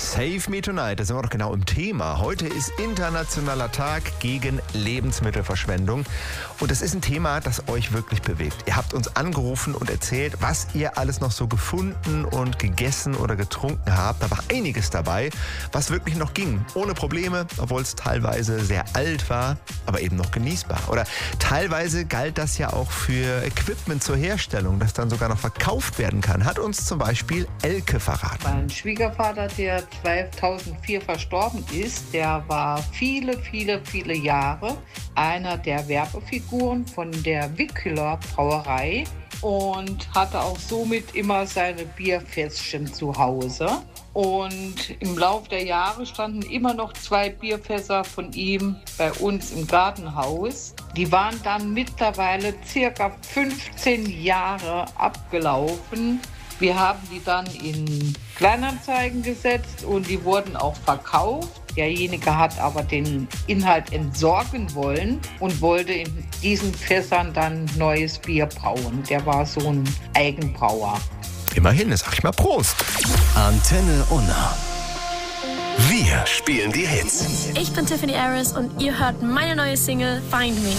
Save Me Tonight, da sind wir doch genau im Thema. Heute ist Internationaler Tag gegen Lebensmittelverschwendung. Und das ist ein Thema, das euch wirklich bewegt. Ihr habt uns angerufen und erzählt, was ihr alles noch so gefunden und gegessen oder getrunken habt. Da war einiges dabei, was wirklich noch ging. Ohne Probleme, obwohl es teilweise sehr alt war, aber eben noch genießbar. Oder teilweise galt das ja auch für Equipment zur Herstellung, das dann sogar noch verkauft werden kann. Hat uns zum Beispiel Elke verraten. Mein Schwiegervater, der 2004 verstorben ist, der war viele Jahre einer der Werbefiguren von der Wickler Brauerei und hatte auch somit immer seine Bierfässchen zu Hause. Und im Laufe der Jahre standen immer noch 2 Bierfässer von ihm bei uns im Gartenhaus. Die waren dann mittlerweile circa 15 Jahre abgelaufen. Wir haben die dann in Kleinanzeigen gesetzt und die wurden auch verkauft. Derjenige hat aber den Inhalt entsorgen wollen und wollte in diesen Fässern dann neues Bier brauen. Der war so ein Eigenbrauer. Immerhin, sag ich mal Prost. Antenne Unna. Wir spielen die Hits. Ich bin Tiffany Harris und ihr hört meine neue Single Find Me.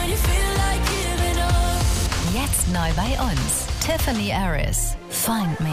Jetzt neu bei uns. Tiffany Harris. Find Me.